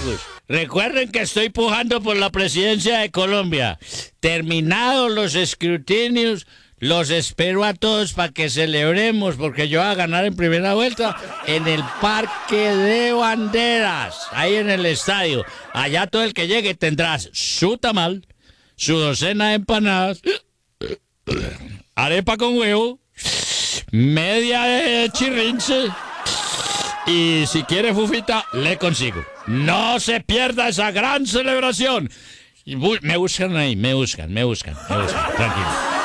amigos. Recuerden que estoy pujando por la presidencia de Colombia. Terminados los escrutinios, los espero a todos para que celebremos, porque yo voy a ganar en primera vuelta en el Parque de Banderas, ahí en el estadio. Allá todo el que llegue tendrá su tamal, su docena de empanadas, arepa con huevo, media de chirrinche, y si quiere fufita, le consigo. No se pierda esa gran celebración. Me buscan ahí, me buscan, tranquilo.